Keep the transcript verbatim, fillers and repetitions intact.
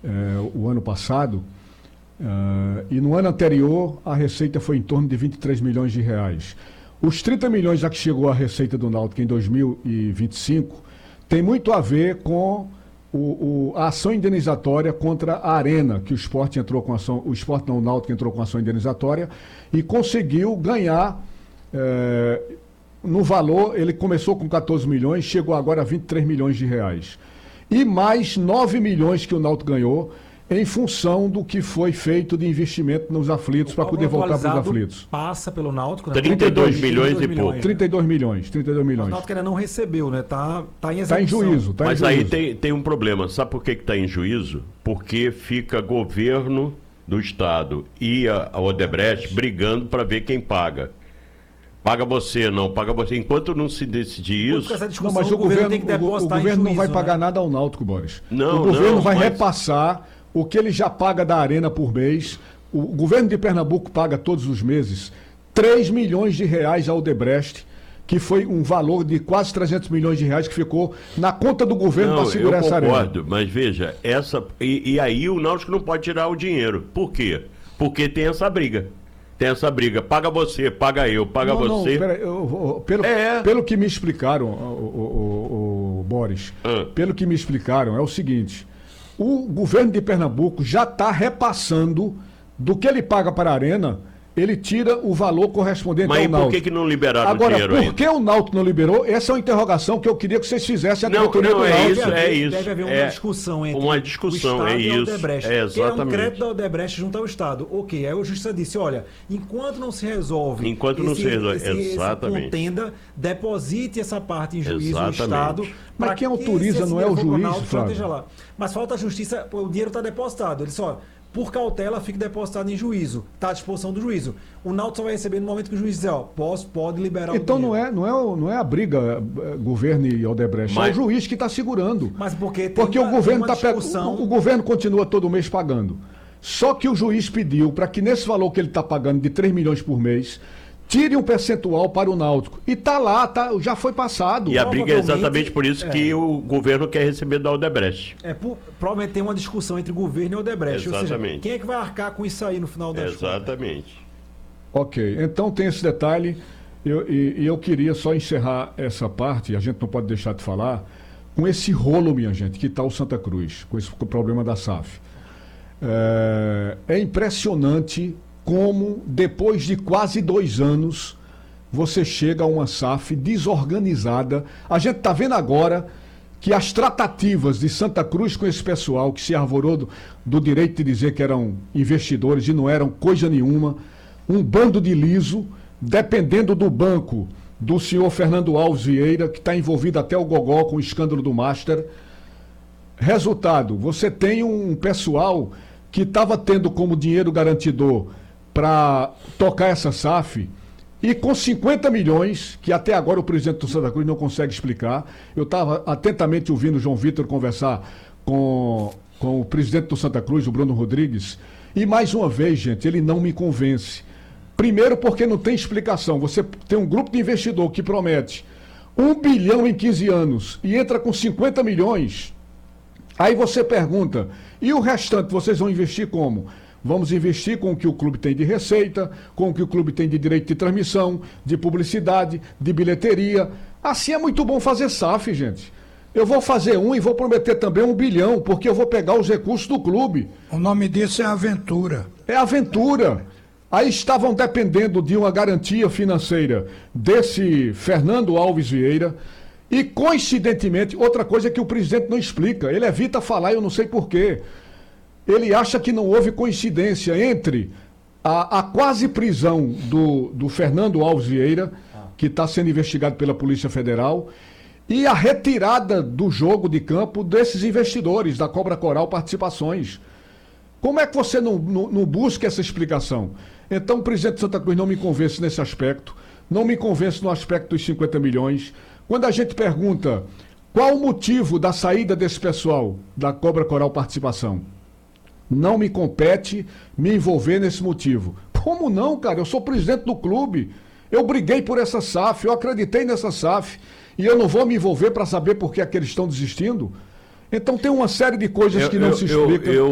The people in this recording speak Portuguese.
é, o ano passado, uh, e no ano anterior a receita foi em torno de vinte e três milhões de reais. Os trinta milhões já que chegou a receita do Náutico em dois mil e vinte e cinco tem muito a ver com o, o, a ação indenizatória contra a Arena, que o Sport entrou com ação, o Sport não, o Náutico entrou com ação indenizatória e conseguiu ganhar é, no valor, ele começou com quatorze milhões, chegou agora a vinte e três milhões de reais. E mais nove milhões que o Náutico ganhou em função do que foi feito de investimento nos aflitos para poder voltar para os aflitos. Passa pelo Náutico, né? trinta e dois milhões e pouco. trinta e dois milhões, trinta e dois milhões. O Náutico ainda não recebeu, né? Tá, tá em execução. Tá em juízo. Tá Mas em juízo. aí tem, tem um problema. Sabe por que está em juízo? Porque fica governo do Estado e a, a Odebrecht brigando para ver quem paga. Paga você, não paga você. Enquanto não se decidir isso... Não, mas o, o governo, tem que o, o governo juízo, não vai né? pagar nada ao Náutico, Boris. Não, o governo não, vai mas... repassar o que ele já paga da Arena por mês. O governo de Pernambuco paga todos os meses três milhões de reais ao Odebrecht, que foi um valor de quase trezentos milhões de reais que ficou na conta do governo para segurar essa Arena. Eu concordo, mas veja, essa... E, e aí o Náutico não pode tirar o dinheiro. Por quê? Porque tem essa briga. Tem essa briga, paga você, paga eu, paga não, você. Não, pera, eu, eu, pelo, é. pelo que me explicaram, o, o, o, o Boris, ah. pelo que me explicaram, é o seguinte: o governo de Pernambuco já está repassando do que ele paga para a Arena, ele tira o valor correspondente Mas ao Náutico. Mas por que, que não liberaram Agora, o dinheiro por ainda? que o Náutico não liberou? Essa é uma interrogação que eu queria que vocês fizessem a diretoria não, não, do é Náutico. isso, é isso. Deve haver uma é discussão entre uma discussão, o Estado é e a isso, Odebrecht. é exatamente. Que é um crédito da Odebrecht junto ao Estado. Ok, aí a Justiça disse, olha, enquanto não se resolve... Enquanto esse, não se resolve, esse, exatamente. Esse contenda, deposite essa parte em juízo exatamente. do Estado... Mas quem autoriza não é o juiz, Náutico, Flávio. lá. Mas falta a Justiça, o dinheiro está depositado. Ele só... Por cautela, fica depositado em juízo. Está à disposição do juízo. O Náutico só vai receber no momento que o juiz dizer, ó, posso, pode liberar então o dinheiro. Então não é, não é a briga é, governo e Odebrecht, mas... é o juiz que está segurando. Mas porque, porque uma, o governo tá discussão... pe... o, o governo continua todo mês pagando. Só que o juiz pediu para que nesse valor que ele está pagando de três milhões por mês, tire um percentual para o Náutico. E tá lá, tá, já foi passado. E a briga é exatamente por isso é. que o governo quer receber da Odebrecht. É, por, provavelmente tem uma discussão entre o governo e o Odebrecht. Exatamente. Ou seja, quem é que vai arcar com isso aí no final das contas? Exatamente. Ok, então tem esse detalhe. Eu, e, e eu queria só encerrar essa parte, a gente não pode deixar de falar, com esse rolo, minha gente, que está o Santa Cruz, com esse com o problema da S A F. É, é impressionante como, depois de quase dois anos, você chega a uma S A F desorganizada. A gente está vendo agora que as tratativas de Santa Cruz com esse pessoal, que se arvorou do, do direito de dizer que eram investidores e não eram coisa nenhuma, um bando de liso, dependendo do banco do senhor Fernando Alves Vieira, que está envolvido até o gogó com o escândalo do Master. Resultado, você tem um pessoal que estava tendo como dinheiro garantidor para tocar essa S A F, e com cinquenta milhões, que até agora o presidente do Santa Cruz não consegue explicar. Eu estava atentamente ouvindo o João Vitor conversar com, com o presidente do Santa Cruz, o Bruno Rodrigues, e mais uma vez, gente, ele não me convence. Primeiro porque não tem explicação. Você tem um grupo de investidor que promete um bilhão em quinze anos e entra com cinquenta milhões. Aí você pergunta, e o restante vocês vão investir como? Vamos investir com o que o clube tem de receita, com o que o clube tem de direito de transmissão, de publicidade, de bilheteria. Assim é muito bom fazer S A F, gente. Eu vou fazer um e vou prometer também um bilhão, porque eu vou pegar os recursos do clube. O nome disso é aventura. É aventura. Aí estavam dependendo de uma garantia financeira desse Fernando Alves Vieira. E, coincidentemente, outra coisa que o presidente não explica. Ele evita falar, eu não sei porquê. Ele acha que não houve coincidência entre a, a quase prisão do, do Fernando Alves Vieira, que está sendo investigado pela Polícia Federal, e a retirada do jogo de campo desses investidores da Cobra Coral Participações. Como é que você não, não, não busca essa explicação? Então o presidente de Santa Cruz não me convence nesse aspecto, não me convence no aspecto dos cinquenta milhões. Quando a gente pergunta qual o motivo da saída desse pessoal da Cobra Coral Participação, não me compete me envolver nesse motivo. Como não, cara? Eu sou presidente do clube. Eu briguei por essa S A F, eu acreditei nessa S A F e eu não vou me envolver para saber por que é que eles estão desistindo? Então tem uma série de coisas eu, que não eu, se explicam. Eu, eu...